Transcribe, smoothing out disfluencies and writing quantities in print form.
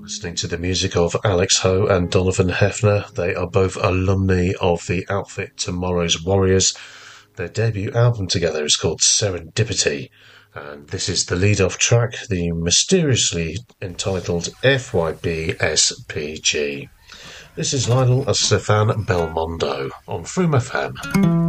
Listening to the music of Alex Ho and Donovan Hefner. They are both alumni of the outfit Tomorrow's Warriors. Their debut album together is called Serendipity, and this is the lead-off track, the mysteriously entitled FYBSPG. This is Lionel Stefan Belmondo on Froome FM.